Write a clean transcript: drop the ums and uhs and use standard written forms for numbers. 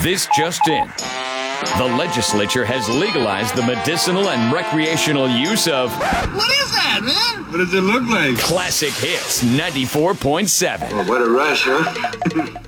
This just in. The legislature has legalized the medicinal and recreational use of... What is that, man? What does it look like? Classic Hits 94.7. Oh, what a rush, huh?